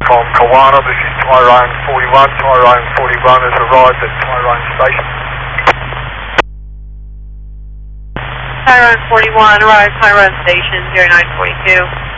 from Kawana. This is Tyrone 41. Tyrone 41 has arrived at Tyrone Station. Tyrone 41 arrived Tyrone Station 0942.